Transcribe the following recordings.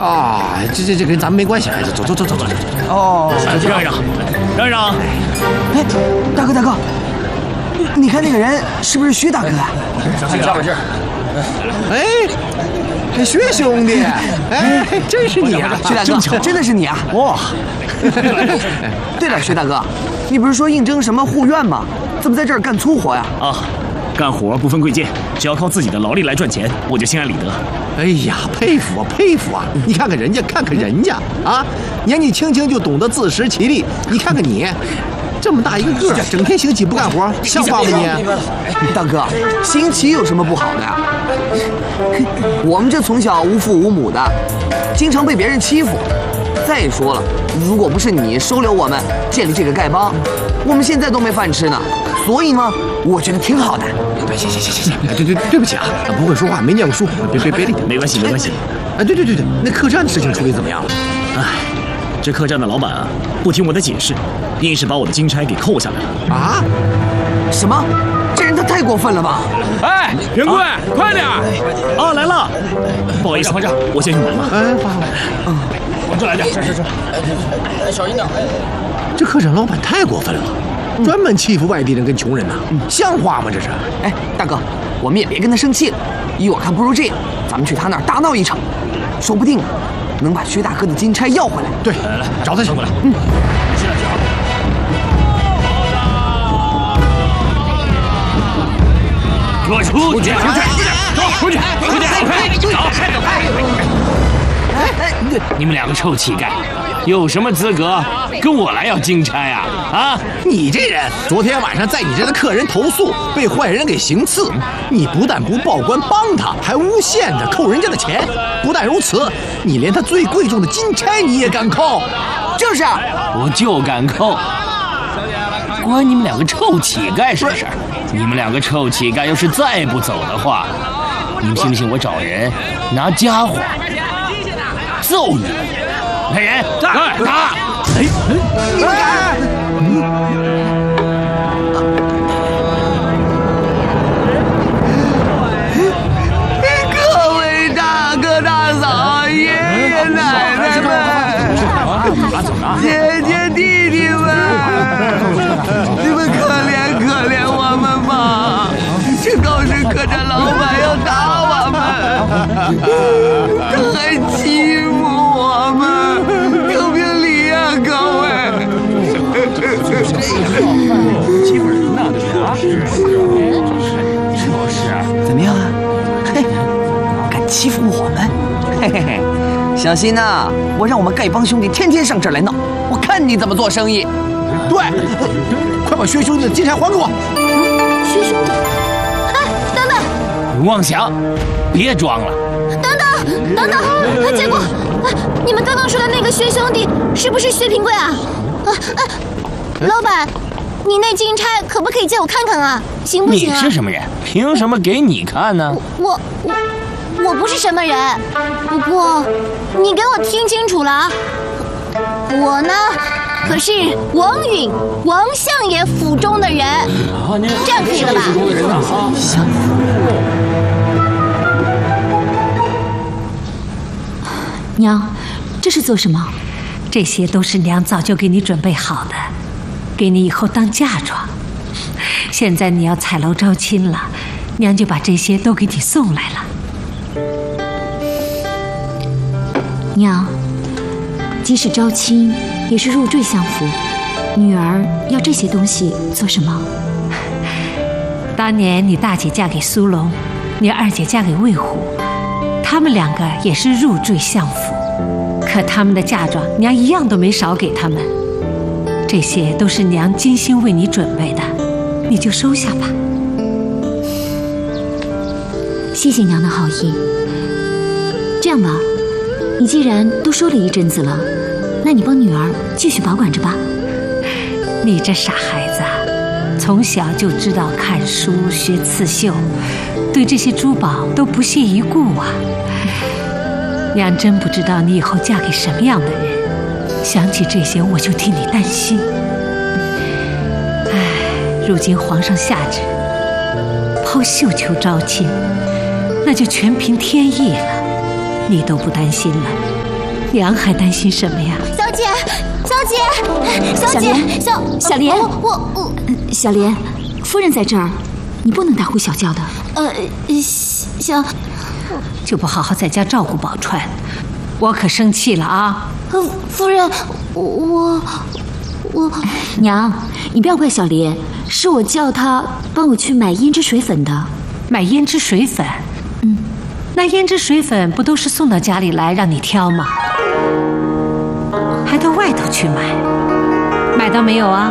啊，这跟咱们没关系，走。 哦， 让一让。 哎，大哥，你看那个人是不是薛大哥啊？ 下边去。 哎，薛兄弟，哎，真是你啊！ 薛大哥，真的是你啊！哇！对了，薛大哥，你不是说应征什么护院吗？怎么在这儿干粗活呀？ 啊，干活不分贵贱，只要靠自己的劳力来赚钱，我就心安理得。 哎呀，佩服啊！你看看人家啊，年纪轻轻就懂得自食其力。你看看你，这么大一个个，整天星期不干活，像话吗你？ 大哥，星期有什么不好的呀？我们这从小无父无母的，经常被别人欺负。再说了，如果不是你收留我们，建立这个丐帮，我们现在都没饭吃呢。所以嘛，我觉得挺好的。 行，对不起啊，不会说话，没念过书，别理他。 没关系。 哎，对，那客栈的事情处理怎么样了？ 哎，这客栈的老板啊，不听我的解释，硬是把我的金钗给扣下来了。 啊？ 什么？这人他太过分了吧！ 哎，仁贵，快点！ 啊，来了，不好意思，我先去忙了。 哎， 往这来点，是。 小心点。 这客栈老板太过分了，专门欺负外地人跟穷人呐，像话吗？这是。 哎，大哥，我们也别跟他生气了。依我看，不如这样，咱们去他那儿大闹一场，说不定啊，能把薛大哥的金钗要回来。 对，来，找他去。 过来。给我出去！出去！ 你们两个臭乞丐，有什么资格跟我来要金钗啊？啊！ 你这人，昨天晚上在你这的客人投诉被坏人给行刺，你不但不报官帮他，还诬陷着扣人家的钱。不但如此，你连他最贵重的金钗你也敢扣？ 就是， 我就敢扣。关你们两个臭乞丐什么事儿？你们两个臭乞丐要是再不走的话，你们信不信我找人拿家伙揍你们？来人，打！ 你们敢！各位大哥大嫂、爷爷奶奶们、姐姐弟弟们，你们可怜我们吧！这都是客栈老板要打我们，他还欺负我们，评评理呀，各位！ 欺负人呢，对不对？是。 怎么样啊？嘿，敢欺负我们？嘿，小心呐！我让我们丐帮兄弟天天上这儿来闹，我看你怎么做生意。 对，快把薛兄弟的金钗还给我！ 薛兄弟，哎，等等！ 妄想，别装了！ 等等！结果，你们刚刚说的那个薛兄弟是不是薛平贵啊？老板，你那金钗可不可以借我看看啊？行不行啊？ 你是什么人？凭什么给你看呢？ 我不是什么人，不过你给我听清楚了啊！我呢，可是王允、王相爷府中的人，这样可以了吧？ 相府。 娘，这是做什么？这些都是娘早就给你准备好的，给你以后当嫁妆。现在你要彩楼招亲了，娘就把这些都给你送来了。 娘，即使招亲，也是入赘相府。女儿要这些东西做什么？ 当年你大姐嫁给苏龙，你二姐嫁给魏虎，他们两个也是入赘相府，可他们的嫁妆娘一样都没少给他们。这些都是娘精心为你准备的，你就收下吧。 谢谢娘的好意。这样吧，你既然都说了一阵子了，那你帮女儿继续保管着吧。 你这傻孩子啊，从小就知道看书学刺绣，对这些珠宝都不屑一顾啊。娘真不知道你以后嫁给什么样的人，想起这些我就替你担心。唉，如今皇上下旨抛绣球招亲，那就全凭天意了，你都不担心了， 娘还担心什么呀？ 小姐，小莲， 小莲， 小莲， 夫人在这儿，你不能大呼小叫的。 就不好好在家照顾宝钏，我可生气了啊！ 夫人，我娘，你不要怪小莲，是我叫她帮我去买胭脂水粉的。 买胭脂水粉？那胭脂水粉不都是送到家里来让你挑吗？还到外头去买，买到没有啊？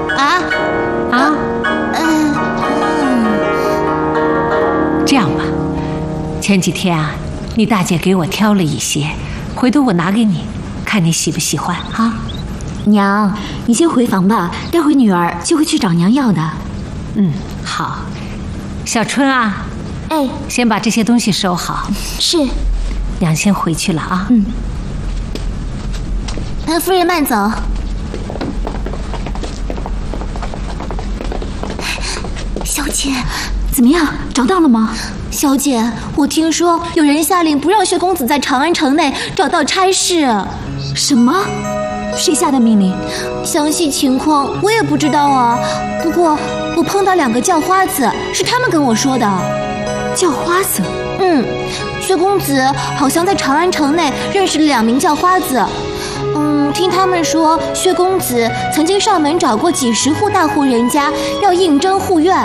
这样吧，前几天啊，你大姐给我挑了一些，回头我拿给你，看你喜不喜欢啊？ 娘，你先回房吧，待会女儿就会去找娘要的。 好。小春啊，先把这些东西收好。 是。 娘先回去了啊。 夫人慢走。小姐， 怎么样？找到了吗？ 小姐，我听说有人下令不让薛公子在长安城内找到差事。 什么？谁下的命令？ 详细情况我也不知道啊。不过我碰到2个叫花子，是他们跟我说的。 叫花子？ 薛公子好像在长安城内认识了2名叫花子。听他们说，薛公子曾经上门找过几10户大户人家，要应征护院，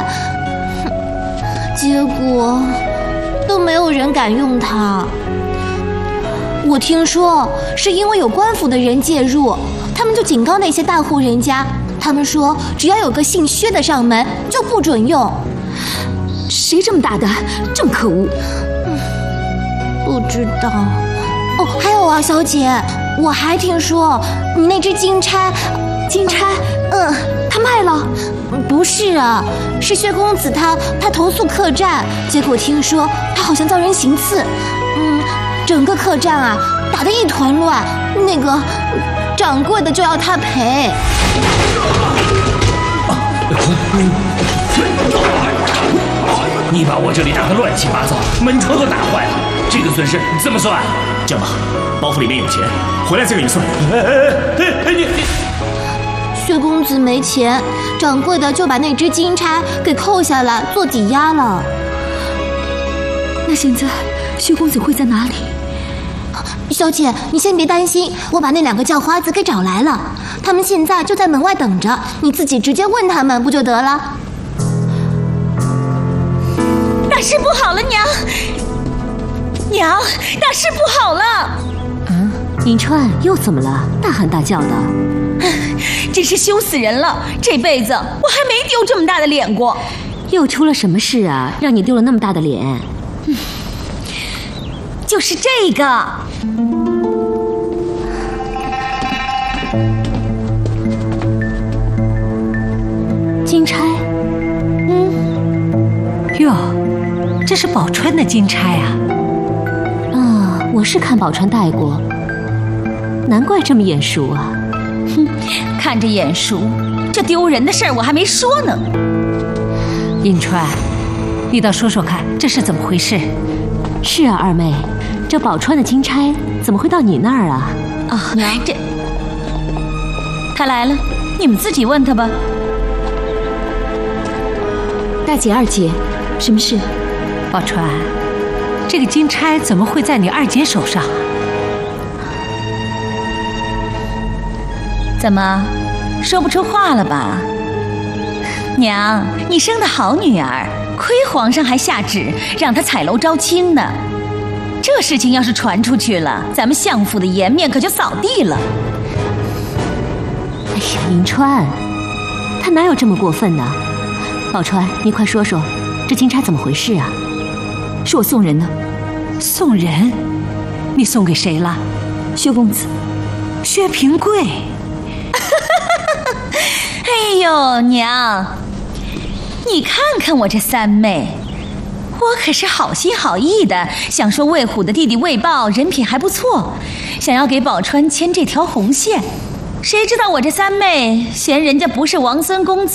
结果都没有人敢用他。我听说是因为有官府的人介入，他们就警告那些大户人家，他们说只要有个姓薛的上门，就不准用。 谁这么大胆，这么可恶？ 不知道。还有啊，小姐，我还听说你那只金钗， 他卖了？ 不是啊，是薛公子他投诉客栈，结果听说他好像遭人行刺，整个客栈啊打得一团乱，那个掌柜的就要他赔。 你把我这里打得乱七八糟，门窗都打坏了，这个损失怎么算？ 这样吧，包袱里面有钱，回来再给你算。 薛公子没钱，掌柜的就把那只金钗给扣下来做抵押了。 那现在薛公子会在哪里？ 小姐，你先别担心，我把那2个叫花子给找来了，他们现在就在门外等着，你自己直接问他们不就得了？ 大事不好了，娘，大事不好了！ 银钏又怎么了？大喊大叫的， 真是羞死人了！这辈子我还没丢这么大的脸过。 又出了什么事啊？让你丢了那么大的脸？ 就是这个。 金钗？ 哟，这是宝钏的金钗啊！ 我是看宝钏戴过，难怪这么眼熟啊！ 看着眼熟，这丢人的事儿我还没说呢。 银钏，你倒说说看，这是怎么回事？ 是啊，二妹，这宝钏的金钗怎么会到你那儿啊？ 娘，这他来了，你们自己问他吧。 大姐、二姐，什么事？ 宝钏，这个金钗怎么会在你二姐手上啊？ 怎么，说不出话了吧？娘，你生的好女儿，亏皇上还下旨让她彩楼招亲呢。这事情要是传出去了，咱们相府的颜面可就扫地了。 哎呀，银钏，她哪有这么过分呢？宝钏，你快说说，这金钗怎么回事啊？是我送人的。 送人？你送给谁了？ 薛公子。 薛平贵。 哎呦，娘，你看看我这三妹，我可是好心好意的，想说魏虎的弟弟魏豹人品还不错，想要给宝钏牵这条红线，谁知道我这三妹嫌人家不是王孙公子。